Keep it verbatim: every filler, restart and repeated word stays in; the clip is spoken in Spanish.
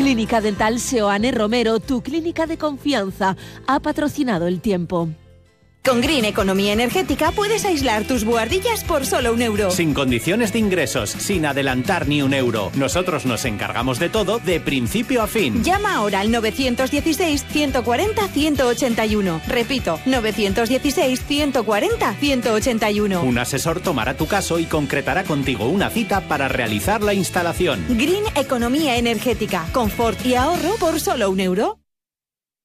Clínica Dental Seoane Romero, tu clínica de confianza, ha patrocinado el tiempo. Con Green Economía Energética puedes aislar tus buhardillas por solo un euro. Sin condiciones de ingresos, sin adelantar ni un euro. Nosotros nos encargamos de todo, de principio a fin. Llama ahora al nueve uno seis, uno cuatro cero, uno ocho uno. Repito, nueve uno seis, uno cuatro cero, uno ocho uno. Un asesor tomará tu caso y concretará contigo una cita para realizar la instalación. Green Economía Energética. Confort y ahorro por solo un euro.